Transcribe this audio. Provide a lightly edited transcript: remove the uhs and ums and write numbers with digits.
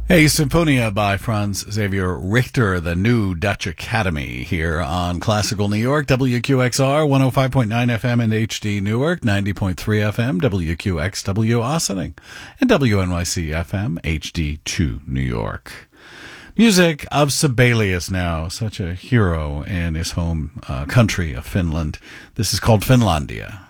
Hey, Symphonia by Franz Xavier Richter, the new Dutch Academy here on Classical New York, WQXR, 105.9 FM in HD Newark, 90.3 FM, WQXW Ossining, and WNYC FM, HD2 New York. Music of Sibelius now, such a hero in his home country of Finland. This is called Finlandia.